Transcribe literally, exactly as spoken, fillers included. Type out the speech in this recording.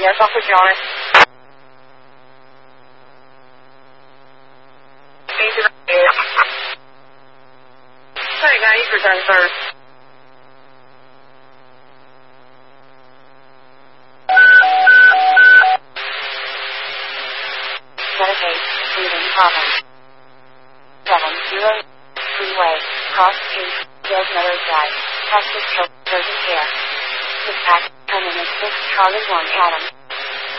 Yes, I'll put you on it. Easy right here. Sorry, guy, you return first. Meditate, breathing problem. Seven zero freeway, cross street, Des Miller Drive, Texas Hill, Urgent Care. Dispatch, come in at six Charlie one Adam.